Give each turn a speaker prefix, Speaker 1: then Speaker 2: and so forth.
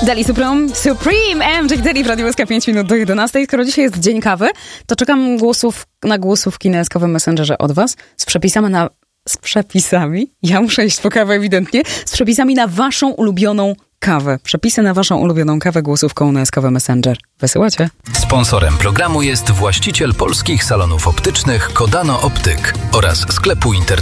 Speaker 1: Dali Supreme, Jack Daly w Radiu SK 5 minut do 11. Skoro dzisiaj jest dzień kawy, to czekam na głosówki na SK Messengerze od was z przepisami, ja muszę iść po kawę ewidentnie, z przepisami na waszą ulubioną kawę. Przepisy na waszą ulubioną kawę głosówką na SK Messenger. Wysyłacie?
Speaker 2: Sponsorem programu jest właściciel polskich salonów optycznych Kodano Optyk oraz sklepu internetowego